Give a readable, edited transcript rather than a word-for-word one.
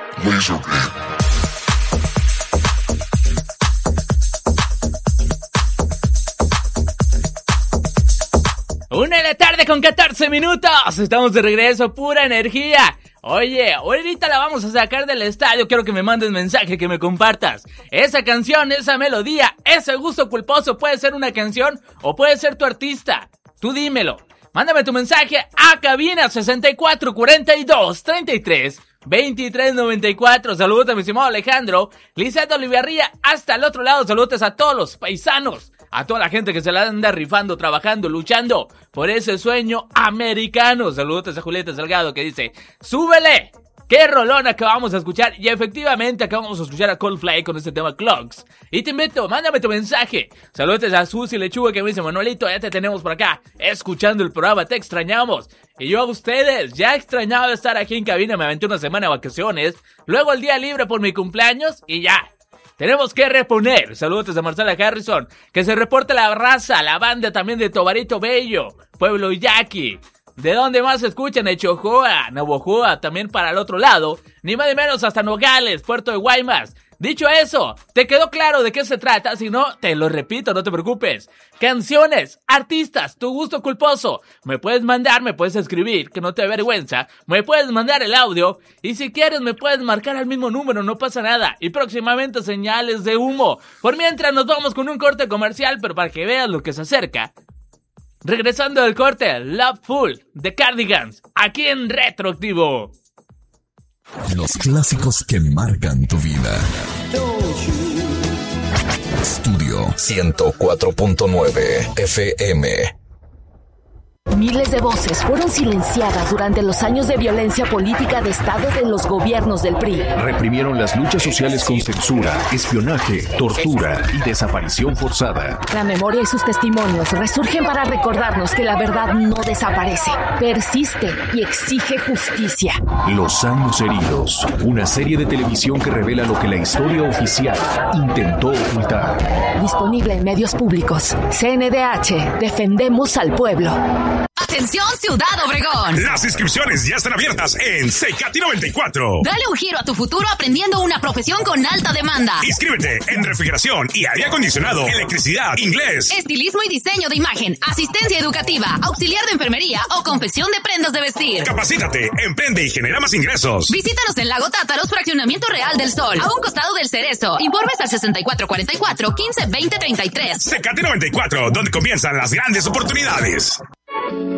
Laserbeam. 1:14 Estamos de regreso, pura energía. Oye, ahorita la vamos a sacar del estadio. Quiero que me mandes mensaje, que me compartas esa canción, esa melodía, ese gusto culposo. Puede ser una canción o puede ser tu artista. Tú dímelo. Mándame tu mensaje a cabina 6442332394. Saludos a mi estimado Alejandro, Lizeth Olivarría, hasta el otro lado. Saludos a todos los paisanos, a toda la gente que se la anda rifando, trabajando, luchando por ese sueño americano. Saludos a Julieta Salgado, que dice: ¡súbele! ¡Qué rolona que vamos a escuchar! Y efectivamente acabamos a escuchar a Coldplay con este tema Clocks. Y te invito, mándame tu mensaje. Saludos a Susi Lechuga, que me dice: Manuelito, ya te tenemos por acá, escuchando el programa, te extrañamos. Y yo a ustedes, ya extrañaba estar aquí en cabina. Me aventé una semana de vacaciones, luego el día libre por mi cumpleaños y ya. Tenemos que reponer. Saludos a Marcela Harrison, que se reporte la raza, la banda también de Tobarito Bello, Pueblo Yaqui. ¿De dónde más se escuchan? Echojoa, Navojoa, también para el otro lado. Ni más ni menos hasta Nogales, Puerto de Guaymas. Dicho eso, ¿te quedó claro de qué se trata? Si no, te lo repito, no te preocupes. Canciones, artistas, tu gusto culposo. Me puedes mandar, me puedes escribir, que no te dé vergüenza. Me puedes mandar el audio. Y si quieres, me puedes marcar al mismo número, no pasa nada. Y próximamente señales de humo. Por mientras nos vamos con un corte comercial, pero para que veas lo que se acerca. Regresando del corte, Loveful de Cardigans, aquí en Retroactivo. Los clásicos que marcan tu vida. Estudio 104.9 FM. Miles de voces fueron silenciadas durante los años de violencia política de Estado de los gobiernos del PRI. Reprimieron las luchas sociales con censura, espionaje, tortura y desaparición forzada. La memoria y sus testimonios resurgen para recordarnos que la verdad no desaparece, persiste y exige justicia. Los años heridos, una serie de televisión que revela lo que la historia oficial intentó ocultar. Disponible en medios públicos. CNDH, defendemos al pueblo. ¡Atención, Ciudad Obregón! Las inscripciones ya están abiertas en Secati 94. Dale un giro a tu futuro aprendiendo una profesión con alta demanda. Inscríbete en refrigeración y aire acondicionado, electricidad, inglés, estilismo y diseño de imagen, asistencia educativa, auxiliar de enfermería o confección de prendas de vestir. Capacítate, emprende y genera más ingresos. Visítanos en Lago Tátaros, Fraccionamiento Real del Sol, a un costado del Cerezo. Informes al 6444-152033. Secati 94, donde comienzan las grandes oportunidades.